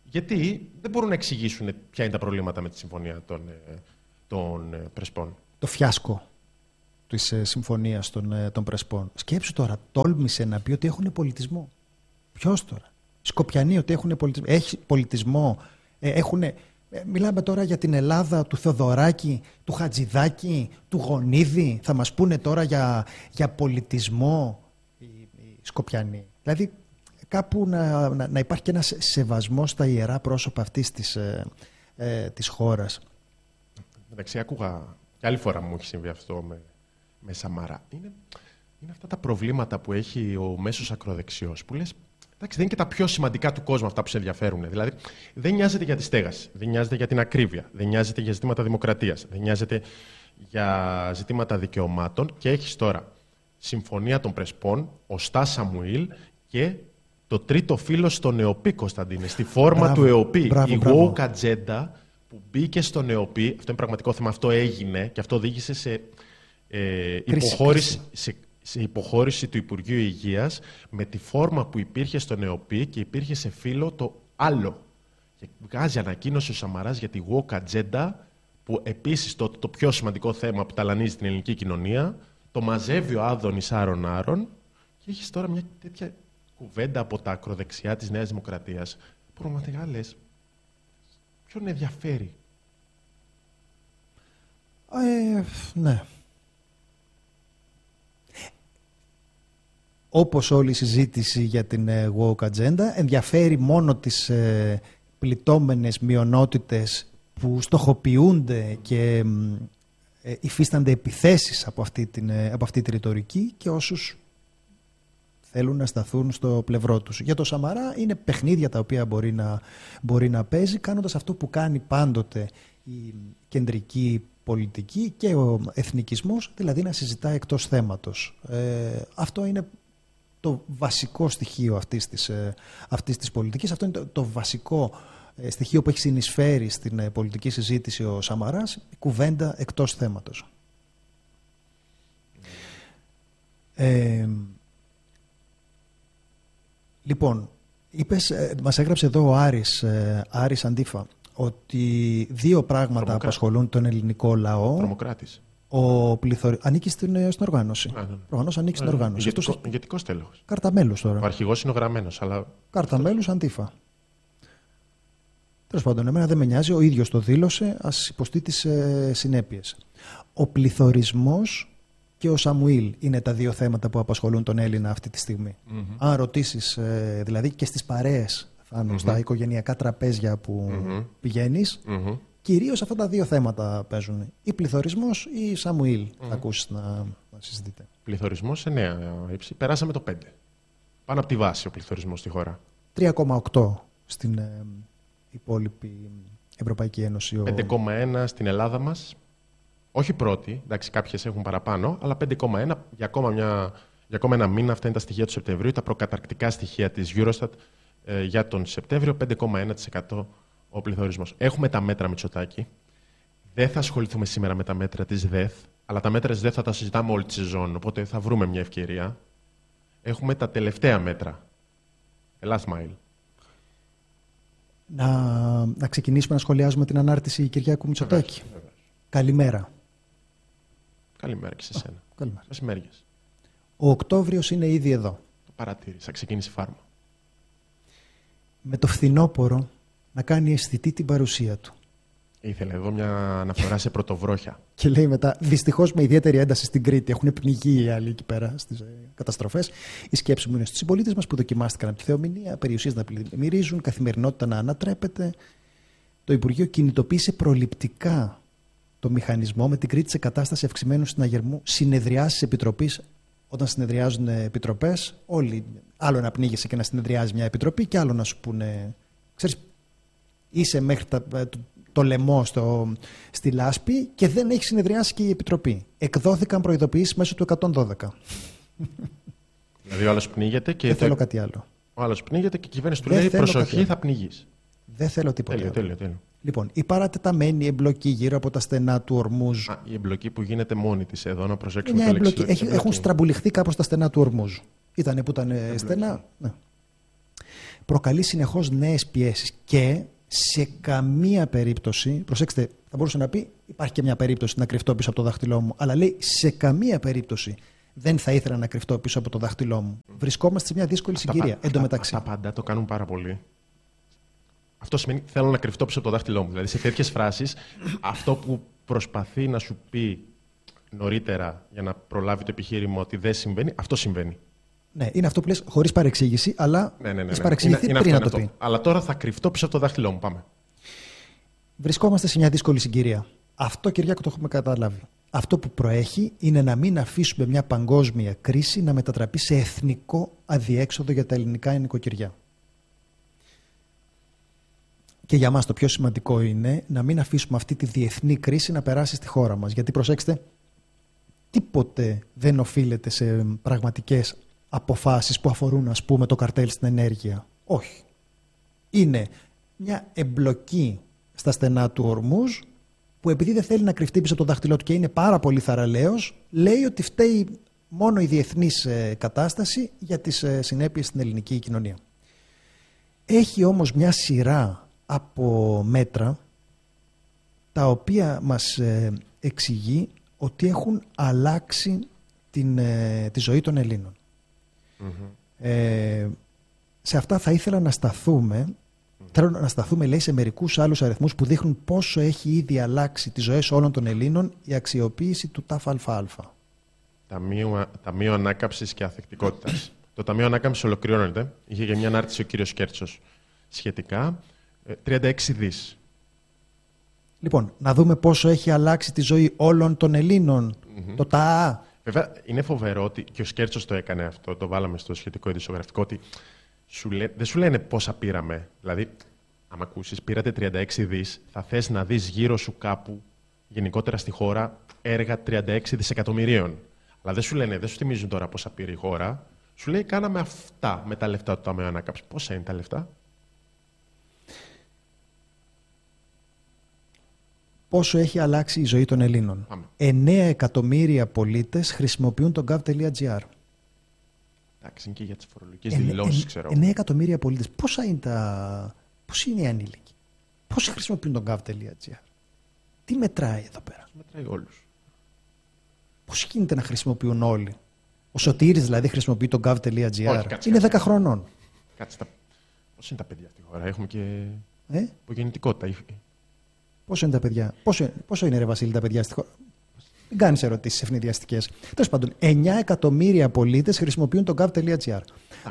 Γιατί δεν μπορούν να εξηγήσουν ποια είναι τα προβλήματα με τη συμφωνία των, των Πρεσπών. Το φιάσκο της συμφωνίας των, των Πρεσπών. Σκέψου τώρα, τόλμησε να πει ότι έχουν πολιτισμό. Ποιος τώρα? Σκοπιανοί ότι έχουν πολιτισμό. Έχει πολιτισμό. Έχουν... Μιλάμε τώρα για την Ελλάδα του Θεοδωράκη, του Χατζηδάκη, του Γονίδη. Θα μας πούνε τώρα για, για πολιτισμό οι, οι Σκοπιανοί. Δηλαδή κάπου να, να, να υπάρχει και ένας σεβασμός στα ιερά πρόσωπα αυτής της, ε, ε, της χώρας. Εντάξει, άκουγα και άλλη φορά μου έχει συμβεί αυτό με, με Σαμαρά. Είναι, είναι αυτά τα προβλήματα που έχει ο μέσος ακροδεξιός που λες, εντάξει, δεν είναι και τα πιο σημαντικά του κόσμου αυτά που σε ενδιαφέρουν. Δηλαδή, δεν νοιάζεται για τη στέγαση, δεν νοιάζεται για την ακρίβεια, δεν νοιάζεται για ζητήματα δημοκρατίας, δεν νοιάζεται για ζητήματα δικαιωμάτων και έχεις τώρα Συμφωνία των Πρεσπών, ο Στά Σαμουήλ και το τρίτο φύλλο στον ΕΟΠΗ, Κωνσταντίνε, στη φόρμα μπράβο, του ΕΟΠΗ. Μπράβο, η μπράβο. woke agenda που μπήκε στον ΕΟΠΗ, αυτό είναι πραγματικό θέμα, αυτό έγινε και αυτό οδήγησε σε, ε, υποχώρηση, σε, σε υποχώρηση του Υπουργείου Υγείας με τη φόρμα που υπήρχε στον ΕΟΠΗ και υπήρχε σε φύλλο το άλλο. Και βγάζει ανακοίνωση ο Σαμαράς για τη woke agenda που επίσης το, το πιο σημαντικό θέμα που ταλανίζει την ελληνική κοινωνία, το μαζεύει ο Άδωνης Άρων Άρων και έχεις τώρα μια τέτοια κουβέντα από τα ακροδεξιά της Νέας Δημοκρατίας. Πραγματικά λες, ποιον ενδιαφέρει? Ε, ναι. Όπως όλη η συζήτηση για την ε, woke agenda, ενδιαφέρει μόνο τις ε, πληττόμενες μειονότητες που στοχοποιούνται και ε, υφίστανται επιθέσεις από αυτή, την, ε, από αυτή τη ρητορική και όσους θέλουν να σταθούν στο πλευρό τους. Για το Σαμαρά είναι παιχνίδια τα οποία μπορεί να, μπορεί να παίζει, κάνοντας αυτό που κάνει πάντοτε η κεντρική πολιτική και ο εθνικισμός, δηλαδή να συζητάει εκτός θέματος. Ε, αυτό είναι το βασικό στοιχείο αυτής της, ε, αυτής της πολιτικής. Αυτό είναι το, το βασικό ε, στοιχείο που έχει συνεισφέρει στην ε, πολιτική συζήτηση ο Σαμαράς, η κουβέντα εκτός θέματος. Ε, Λοιπόν, είπες, μας έγραψε εδώ ο Άρης, ε, Άρης Αντίφα, ότι δύο πράγματα Τρομοκράτη. απασχολούν τον ελληνικό λαό. Τρομοκράτης. Ο πληθωρ... Ανήκει στην, στην οργάνωση. Α, ναι. Προφανώς ανήκει στην οργάνωση. Ηγετικό, Αυτός... ηγετικός τέλος. Κάρτα μέλους τώρα. Ο αρχηγός είναι ο γραμμένος, αλλά... Κάρτα μέλους Αντίφα. Τέλος πάντων, εμένα δεν με νοιάζει, ο ίδιος το δήλωσε, ας υποστεί τις ε, συνέπειες. Ο πληθωρισμός και ο Σαμουήλ είναι τα δύο θέματα που απασχολούν τον Έλληνα αυτή τη στιγμή. Mm-hmm. Αν ρωτήσεις, ε, δηλαδή και στις παρέες, mm-hmm. στα οικογενειακά τραπέζια που mm-hmm. πηγαίνεις, mm-hmm. κυρίως αυτά τα δύο θέματα παίζουν. Ή πληθωρισμός ή Σαμουήλ, mm-hmm. θα ακούσεις να, να συζητείτε. Πληθωρισμός σε νέα ύψη. Περάσαμε το πέντε. Πάνω από τη βάση ο πληθωρισμός στη χώρα. τρία κόμμα οκτώ στην ε, υπόλοιπη Ευρωπαϊκή Ένωση. πέντε κόμμα ένα στην Ελλάδα μας. Όχι πρώτη, εντάξει, κάποιες έχουν παραπάνω, αλλά πέντε κόμμα ένα για ακόμα, μια, για ακόμα ένα μήνα. Αυτά είναι τα στοιχεία του Σεπτεμβρίου, τα προκαταρκτικά στοιχεία της Eurostat ε, για τον Σεπτέμβριο, πέντε κόμμα ένα τοις εκατό ο πληθωρισμός. Έχουμε τα μέτρα Μητσοτάκη. Δεν θα ασχοληθούμε σήμερα με τα μέτρα της ΔΕΘ, αλλά τα μέτρα της ΔΕΘ θα τα συζητάμε όλη τη σεζόν, οπότε θα βρούμε μια ευκαιρία. Έχουμε τα τελευταία μέτρα. Ελλάς Μάιλ. Να, να ξεκινήσουμε να σχολιάζουμε την ανάρτηση Κυριάκου Μητσοτάκη. Βεβαίως, βεβαίως. Καλημέρα. Καλημέρα και σε σένα. Α, καλημέρα. Μεσημέριες. Ο Οκτώβριος είναι ήδη εδώ. Το παρατήρησα, ξεκίνησε φάρμα. Με το φθινόπωρο να κάνει αισθητή την παρουσία του. Ήθελε εδώ μια αναφορά σε πρωτοβρόχια. Και λέει μετά, δυστυχώς με ιδιαίτερη ένταση στην Κρήτη. Έχουν πνιγεί οι άλλοι εκεί πέρα στις καταστροφές. Η σκέψη μου είναι στους συμπολίτες μας που δοκιμάστηκαν από τη θεομηνία, περιουσίες να πλημμυρίζουν, καθημερινότητα να ανατρέπεται. Το Υπουργείο κινητοποίησε προληπτικά το μηχανισμό με την Κρήτη σε κατάσταση αυξημένου συναγερμού συνεδριάσεις επιτροπής. Όταν συνεδριάζουν επιτροπές, όλοι, άλλο να πνίγεσαι και να συνεδριάζει μια επιτροπή, και άλλο να σου πούνε, ξέρεις, είσαι μέχρι τα, το, το λαιμό στο, στη λάσπη και δεν έχει συνεδριάσει και η επιτροπή. Εκδόθηκαν προειδοποιήσεις μέσω του εκατόν δώδεκα. Δηλαδή ο άλλος πνίγεται και. Δεν το... θέλω κάτι άλλο. Ο άλλος πνίγεται και η κυβέρνηση του Δεν λέει: θέλω προσοχή, θα πνιγείς. Δεν θέλω τίποτα. Τέλειο, άλλο. τέλειο, τέλειο. Λοιπόν, η παρατεταμένη εμπλοκή γύρω από τα στενά του Ορμούζ. Α, η εμπλοκή που γίνεται μόνη της εδώ, να προσέξουμε Μια το εμπλοκή. λεξιλόγιο. Έχει, έχουν στραμπουλιχθεί κάπως τα στενά του Ορμούζ. Ήτανε που ήταν εμπλοκή. Στενά. Ναι. προκαλεί συνεχώς νέες πιέσεις και σε καμία περίπτωση, προσέξτε, θα μπορούσε να πει υπάρχει και μια περίπτωση να κρυφτώ πίσω από το δάχτυλό μου, αλλά λέει σε καμία περίπτωση δεν θα ήθελα να κρυφτώ πίσω από το δάχτυλό μου. Βρισκόμαστε σε μια δύσκολη Αυτά, συγκυρία. Εν τω μεταξύ. Τα πάντα το κάνουν πάρα πολύ. Αυτό σημαίνει θέλω να κρυφτώ πίσω από το δάχτυλό μου. Δηλαδή σε τέτοιες φράσεις, αυτό που προσπαθεί να σου πει νωρίτερα για να προλάβει το επιχείρημα ότι δεν συμβαίνει, αυτό συμβαίνει. Ναι, είναι αυτό που λες χωρίς παρεξήγηση, αλλά ναι, ναι, ναι, ναι. έχει παρεξηγηθεί είναι, πριν είναι να αυτό, το πει. Αλλά τώρα θα κρυφτώ πίσω από το δάχτυλό μου. Πάμε. Βρισκόμαστε σε μια δύσκολη συγκυρία. Αυτό, Κυριάκο, το έχουμε καταλάβει. Αυτό που προέχει είναι να μην αφήσουμε μια παγκόσμια κρίση να μετατραπεί σε εθνικό αδιέξοδο για τα ελληνικά νοικοκυριά. Και για μας το πιο σημαντικό είναι να μην αφήσουμε αυτή τη διεθνή κρίση να περάσει στη χώρα μας. Γιατί προσέξτε, τίποτε δεν οφείλεται σε πραγματικές αποφάσεις που αφορούν, ας πούμε, το καρτέλ στην ενέργεια. Όχι. Είναι μια εμπλοκή στα στενά του Ορμούζ που επειδή δεν θέλει να κρυφτεί πίσω από το δάχτυλό του και είναι πάρα πολύ θαραλέος, λέει ότι φταίει μόνο η διεθνής κατάσταση για τις συνέπειες στην ελληνική κοινωνία. Έχει όμως μια σειρά από μέτρα τα οποία μας εξηγεί ότι έχουν αλλάξει την, τη ζωή των Ελλήνων. Mm-hmm. Ε, σε αυτά θα ήθελα να σταθούμε, mm-hmm. θέλω να σταθούμε λέει σε μερικούς άλλους αριθμούς που δείχνουν πόσο έχει ήδη αλλάξει τις ζωές όλων των Ελλήνων η αξιοποίηση του ΤΑΦΑ. Ταμείο, Ταμείο Ανάκαμψης και Αθεκτικότητας. Το Ταμείο Ανάκαμψης ολοκληρώνεται. Είχε και μια ανάρτηση ο κύριος Κέρτσος σχετικά. τριάντα έξι δις. Λοιπόν, να δούμε πόσο έχει αλλάξει τη ζωή όλων των Ελλήνων. Mm-hmm. Το ΤΑΑ. Βέβαια, είναι φοβερό ότι και ο Σκέρτσος το έκανε αυτό, το βάλαμε στο σχετικό ειδησιογραφικό, ότι σου λέ, δεν σου λένε πόσα πήραμε. Δηλαδή, άμα ακούσεις, πήρατε τριάντα έξι δις, θα θες να δεις γύρω σου κάπου, γενικότερα στη χώρα, έργα τριάντα έξι δισεκατομμυρίων. Αλλά δεν σου λένε, δεν σου θυμίζουν τώρα πόσα πήρε η χώρα. Σου λέει, κάναμε αυτά με τα λεφτά του Ταμείου Ανάκαμψης. Πόσα είναι τα λεφτά? Πόσο έχει αλλάξει η ζωή των Ελλήνων. Πάμε. εννέα εκατομμύρια πολίτες χρησιμοποιούν το gov.gr. Εντάξει, είναι και για τις φορολογικές δηλώσεις, ξέρω. εννέα εκατομμύρια πολίτες. Πόσα είναι τα... Πόσοι είναι οι ανήλικοι? Πόσοι χρησιμοποιούν το gov.gr? Τι μετράει εδώ πέρα? Μετράει όλους. Πώς γίνεται να χρησιμοποιούν όλοι? Ο Σωτήρης δηλαδή χρησιμοποιεί το gov.gr. Είναι κάτσε, δέκα κάτσε. χρονών. Κάτσε, τα... πώς είναι τα παιδιά στη χώρα? Έχουμε και Ε? υπογεννητικότητα. Πόσο είναι τα παιδιά? Πόσο, πόσο είναι, ρε Βασίλη, τα παιδιά στη χώρα? Μην κάνεις ερωτήσεις ευνηδιαστικές. Τέλος πάντων, εννέα εκατομμύρια πολίτες χρησιμοποιούν το gov.gr.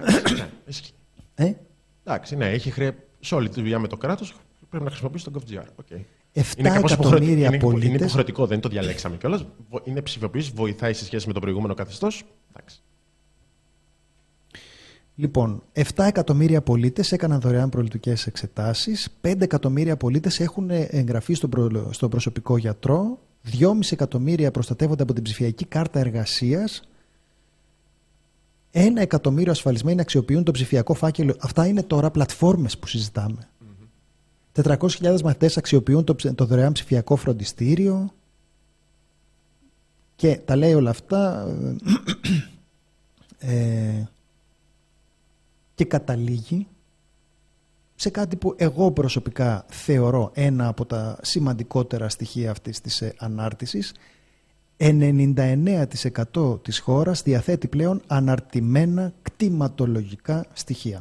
ε? Εντάξει, ναι, έχει χρέη σε όλη τη δουλειά με το κράτος, πρέπει να χρησιμοποιήσει το gov.gr. Okay. επτά εκατομμύρια είναι, πολίτες. Είναι υποχρεωτικό, δεν το διαλέξαμε κιόλας. Είναι ψηφιοποίηση, βοηθάει σε σχέση με το προηγούμενο καθεστώς. Εντάξει. Λοιπόν, επτά εκατομμύρια πολίτες έκαναν δωρεάν προληπτικές εξετάσεις, πέντε εκατομμύρια πολίτες έχουν εγγραφεί στον, προ... στον προσωπικό γιατρό, δυόμισι εκατομμύρια προστατεύονται από την ψηφιακή κάρτα εργασίας, ένα εκατομμύριο ασφαλισμένοι αξιοποιούν το ψηφιακό φάκελο. Αυτά είναι τώρα πλατφόρμες που συζητάμε. Mm-hmm. τετρακόσιες χιλιάδες μαθητές αξιοποιούν το, το δωρεάν ψηφιακό φροντιστήριο και τα λέει όλα αυτά ε, και καταλήγει σε κάτι που εγώ προσωπικά θεωρώ ένα από τα σημαντικότερα στοιχεία αυτής της ανάρτησης. ενενήντα εννέα τοις εκατό της χώρας διαθέτει πλέον αναρτημένα κτηματολογικά στοιχεία.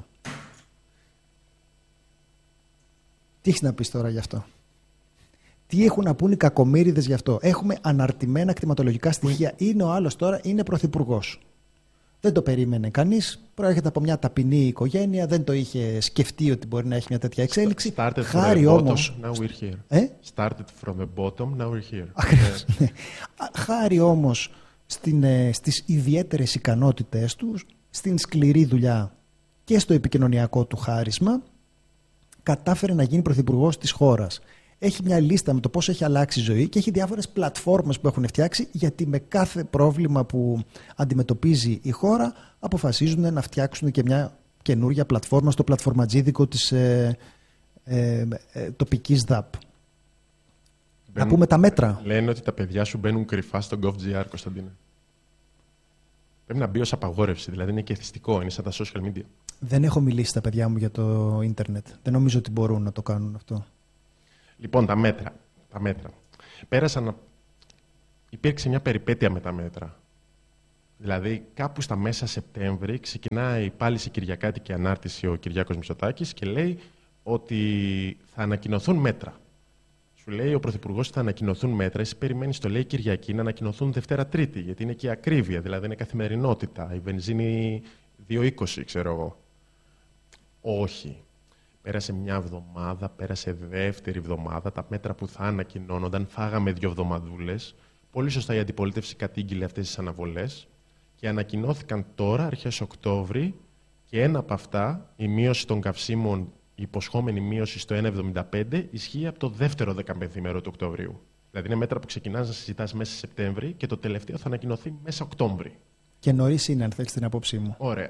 Τι έχεις να πεις τώρα γι' αυτό? Τι έχουν να πούν οι κακομοίριδες γι' αυτό? Έχουμε αναρτημένα κτηματολογικά στοιχεία. Είναι ο άλλος τώρα, είναι πρωθυπουργός. Δεν το περίμενε κανείς. Προέρχεται από μια ταπεινή οικογένεια. Δεν το είχε σκεφτεί ότι μπορεί να έχει μια τέτοια εξέλιξη. Started Χάρη from the όμως. bottom, now we're here. Ε? Started from the bottom, now we're here. Ακριβώς, ναι. Χάρη όμως στην, στις ιδιαίτερες ικανότητες του, στην σκληρή δουλειά και στο επικοινωνιακό του χάρισμα, κατάφερε να γίνει πρωθυπουργός της χώρας. Έχει μια λίστα με το πώς έχει αλλάξει η ζωή και έχει διάφορες πλατφόρμες που έχουν φτιάξει, γιατί με κάθε πρόβλημα που αντιμετωπίζει η χώρα αποφασίζουν να φτιάξουν και μια καινούργια πλατφόρμα στο πλατφορματζίδικο της ε, ε, ε, τοπικής ΔΑΠ. Να πούμε τα μέτρα. Λένε ότι τα παιδιά σου μπαίνουν κρυφά στο gov.gr, Κωνσταντίνε. Πρέπει να μπει ως απαγόρευση, δηλαδή είναι και εθιστικό, είναι σαν τα social media. Δεν έχω μιλήσει στα παιδιά μου για το ίντερνετ. Δεν νομίζω ότι μπορούν να το κάνουν αυτό. Λοιπόν, τα μέτρα. Τα μέτρα. Πέρασαν... Υπήρξε μια περιπέτεια με τα μέτρα. Δηλαδή, κάπου στα μέσα Σεπτέμβρη ξεκινάει πάλι σε κυριακάτικη ανάρτηση ο Κυριάκος Μητσοτάκης και λέει ότι θα ανακοινωθούν μέτρα. Σου λέει ο Πρωθυπουργός θα ανακοινωθούν μέτρα. Εσύ περιμένεις, το λέει Κυριακή, να ανακοινωθούν Δευτέρα-Τρίτη, γιατί είναι και η ακρίβεια, δηλαδή είναι καθημερινότητα. Η βενζίνη δύο είκοσι, ξέρω εγώ. Όχι. Πέρασε μια εβδομάδα, πέρασε δεύτερη εβδομάδα. Τα μέτρα που θα ανακοινώνονταν, φάγαμε δύο εβδομαδούλες. Πολύ σωστά η αντιπολίτευση κατήγγειλε αυτές τις αναβολές και ανακοινώθηκαν τώρα, αρχές Οκτώβρη, και ένα από αυτά, η μείωση των καυσίμων, η υποσχόμενη μείωση στο ένα κόμμα εβδομήντα πέντε, ισχύει από το δεύτερο δεκαπενθήμερο του Οκτωβρίου. Δηλαδή είναι μέτρα που ξεκινάς να συζητάς μέσα Σεπτέμβρη και το τελευταίο θα ανακοινωθεί μέσα Οκτώβρη. Και νωρίς είναι, αν θέλεις την απόψη μου. Ωραία.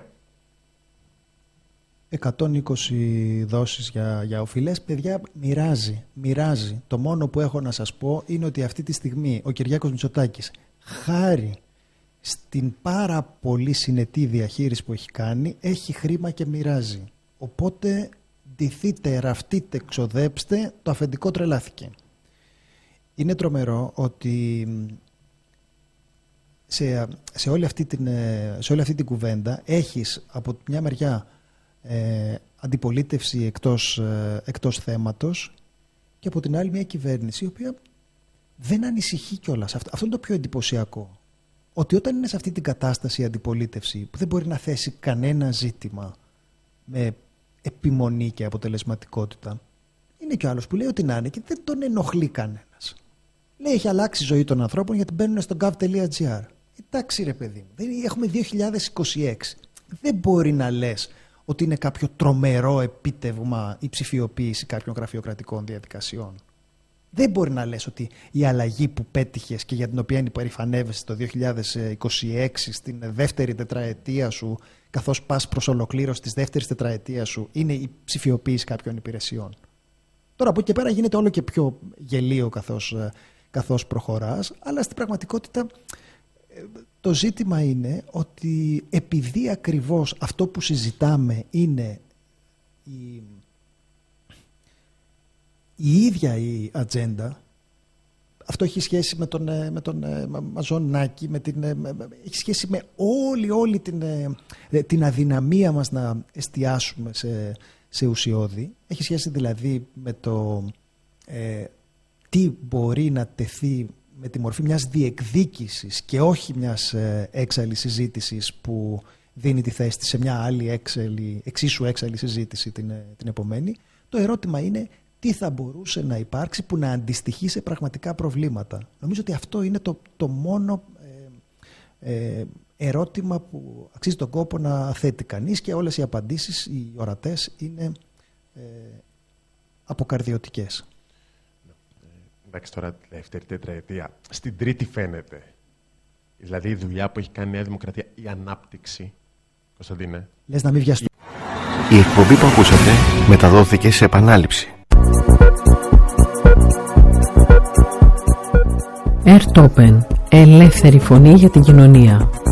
εκατόν είκοσι δόσεις για, για οφειλές. Παιδιά, μοιράζει, μοιράζει. Το μόνο που έχω να σας πω είναι ότι αυτή τη στιγμή ο Κυριάκος Μητσοτάκης, χάρη στην πάρα πολύ συνετή διαχείριση που έχει κάνει, έχει χρήμα και μοιράζει. Οπότε ντυθείτε, ραφτείτε, ξοδέψτε, το αφεντικό τρελάθηκε. Είναι τρομερό ότι σε, σε, όλη αυτή την, σε όλη αυτή την κουβέντα έχεις από μια μεριά ε, αντιπολίτευση εκτός, ε, εκτός θέματος και από την άλλη μια κυβέρνηση η οποία δεν ανησυχεί κιόλας. Αυτό, αυτό είναι το πιο εντυπωσιακό. Ότι όταν είναι σε αυτή την κατάσταση η αντιπολίτευση που δεν μπορεί να θέσει κανένα ζήτημα με επιμονή και αποτελεσματικότητα, είναι κι ο άλλος που λέει ότι να είναι και δεν τον ενοχλεί κανένας. Λέει έχει αλλάξει η ζωή των ανθρώπων γιατί μπαίνουν στο gov τελεία gr. Εντάξει ρε παιδί μου, έχουμε δύο χιλιάδες είκοσι έξι. Δεν μπορεί να λες ότι είναι κάποιο τρομερό επίτευγμα η ψηφιοποίηση κάποιων γραφειοκρατικών διαδικασιών. Δεν μπορεί να λες ότι η αλλαγή που πέτυχες και για την οποία υπερηφανεύεσαι το δύο χιλιάδες είκοσι έξι στην δεύτερη τετραετία σου, καθώς πας προς ολοκλήρωση της δεύτερης τετραετίας σου, είναι η ψηφιοποίηση κάποιων υπηρεσιών. Τώρα από εκεί και πέρα γίνεται όλο και πιο γελίο καθώς, καθώς προχωράς, αλλά στην πραγματικότητα το ζήτημα είναι ότι επειδή ακριβώς αυτό που συζητάμε είναι η, η ίδια η ατζέντα, αυτό έχει σχέση με τον, με τον Μαζονάκη, με την, έχει σχέση με όλη, όλη την, την αδυναμία μας να εστιάσουμε σε, σε ουσιώδη. Έχει σχέση δηλαδή με το ε, τι μπορεί να τεθεί με τη μορφή μιας διεκδίκησης και όχι μιας ε, έξαλλης συζήτησης που δίνει τη θέση της σε μια άλλη έξαλλη, εξίσου έξαλλη συζήτηση την, την επομένη. Το ερώτημα είναι τι θα μπορούσε να υπάρξει που να αντιστοιχεί σε πραγματικά προβλήματα. Νομίζω ότι αυτό είναι το, το μόνο ε, ε, ερώτημα που αξίζει τον κόπο να θέτει κανείς και όλες οι απαντήσεις, οι ορατές, είναι ε, αποκαρδιωτικές. Εντάξει, τώρα τη δεύτερη τετραετία. Στην τρίτη φαίνεται. Δηλαδή η δουλειά που έχει κάνει η Νέα Δημοκρατία, η ανάπτυξη. Κωνσταντίνε. Λες να μην βιαστεί. Η εκπομπή που ακούσατε μεταδόθηκε σε επανάληψη. Ερτόπεν. Ελεύθερη φωνή για την κοινωνία.